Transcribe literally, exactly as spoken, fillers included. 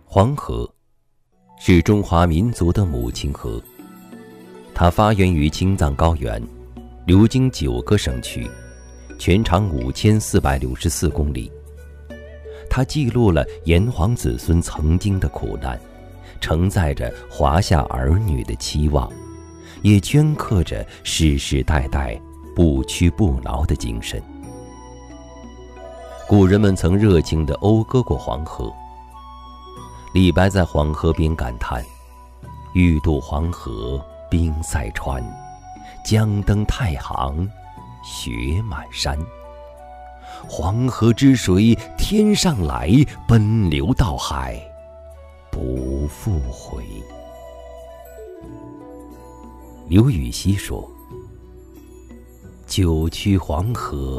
黄河是中华民族的母亲河，它发源于青藏高原，流经九个省区，全长五千四百六十四公里。它记录了炎黄子孙曾经的苦难，承载着华夏儿女的期望，也镌刻着世世代代不屈不挠的精神。古人们曾热情地讴歌过黄河。李白在黄河边感叹：欲渡黄河冰塞川，将登太行雪满山。黄河之水天上来，奔流到海不复回。刘禹锡说：九曲黄河